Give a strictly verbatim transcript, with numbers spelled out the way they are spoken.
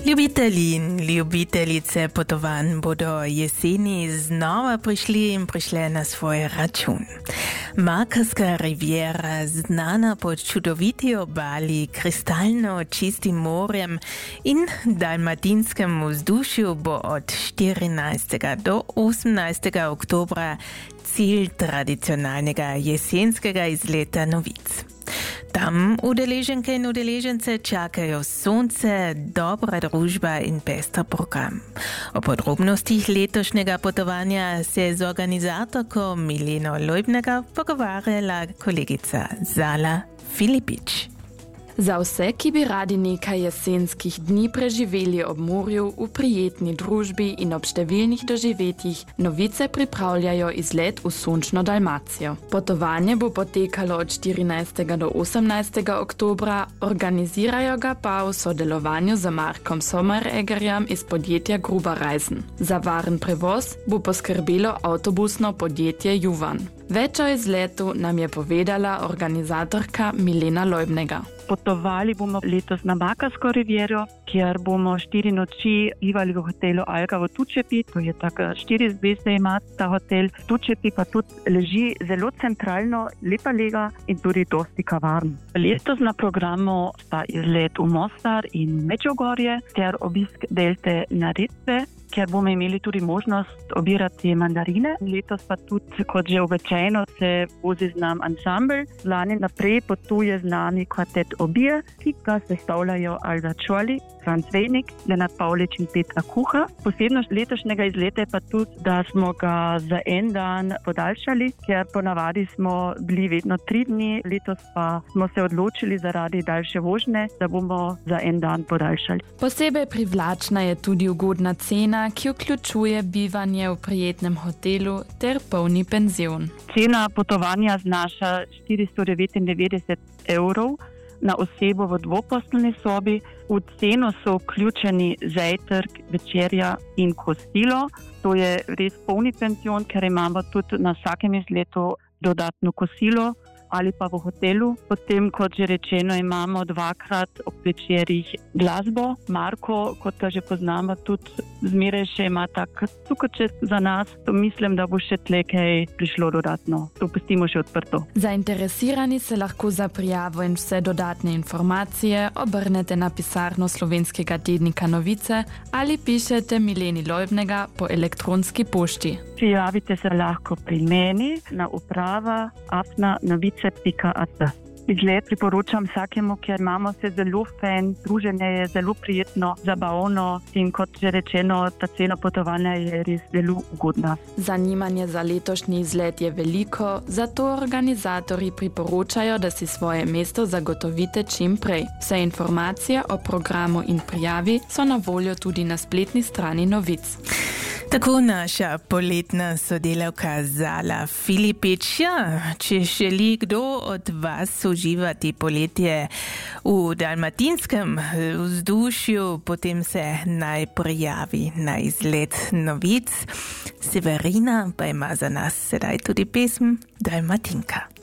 Ljubitelji in ljubiteljice potovanj bodo jeseni znova prišli in prišle na svoj račun. Makarska riviera, znana po čudoviti obali, kristalno čistim morjem in dalmatinskem vzdušju, bo od štirinajstega do osemnajstega oktobra cilj tradicionalnega jesenskega izleta Novic. Tam udeleženke in udeležence čakajo sonce, dobra družba in pester program. O podrobnostih letošnjega potovanja se je z organizatorko Mileno Lojbnega pogovarjala kolegica Zala Filipič. Za vse, ki bi radi nekaj jesenskih dni preživeli ob morju, v prijetni družbi in ob številnih doživetjih, Novice pripravljajo izlet v sončno Dalmacijo. Potovanje bo potekalo od štirinajstega do osemnajstega oktobra, organizirajo ga pa v sodelovanju z Markom Sommereggerjem iz podjetja Gruber Reisen. Za varen prevoz bo poskrbelo avtobusno podjetje Juvan. Več o izletu nam je povedala organizatorka Milena Lojbnega. Potovali bomo letos na Makarsko riviero, kjer bomo štiri noči bivali v hotelu Alga v Tučepi. To je tako štiri zvezde ima ta hotel. Tučepi pa tudi leži zelo centralno, lepa lega in tudi dosti kavarn. Letos na programu sta izlet v Mostar in Medžugorje ter obisk delte Neretve, kjer bomo imeli tudi možnost obirati mandarine. Letos pa tudi, kot že običajno, se vozi z nam ansambl. Lani naprej potuje z nami kvartet Obije, ki ga sestavljajo Alda Čoli, Franc Vejnik, Lenart Pavlič in Petra Kuha. Posebnost letošnjega izleta je pa tudi, da smo ga za en dan podaljšali, ker ponavadi smo bili vedno tri dni, letos pa smo se odločili zaradi daljše vožnje, da bomo za en dan podaljšali. Posebej privlačna je tudi ugodna cena, ki vključuje bivanje v prijetnem hotelu ter polni penzion. Cena potovanja znaša štiristo devetindevetdeset evrov na osebo v dvoposteljni sobi. V ceno so vključeni zajtrk, večerja in kosilo. To je res polni penzion, ker imamo tudi na vsakem izletu dodatno kosilo ali pa v hotelu. Potem, kot že rečeno, imamo dvakrat ob večerjih glasbo. Marko, kot ga že poznamo, tudi zmeraj še ima tak cukrček za nas. To mislim, da bo še tle kaj prišlo dodatno. To pustimo še odprto. Zainteresirani se lahko za prijavo in vse dodatne informacije obrnete na pisarno slovenskega tednika Novice ali pišete Mileni Lojbnega po elektronski pošti. Prijavite se lahko pri meni na uprava afna novice pika at. Izlet priporočam vsakemu, ker imamo se zelo fajn, druženje je zelo prijetno, zabavno in kot že rečeno, ta cena potovanja je res zelo ugodna. Zanimanje za letošnji izlet je veliko, zato organizatorji priporočajo, da si svoje mesto zagotovite čim prej. Vse informacije o programu in prijavi so na voljo tudi na spletni strani Novic. Tako naša poletna sodelavka Zala Filipič. Ja, če želi kdo od vas uživati poletje v dalmatinskem vzdušju, potem se naj prijavi na izlet Novic. Severina pa ima za nas sedaj tudi pesem Dalmatinka.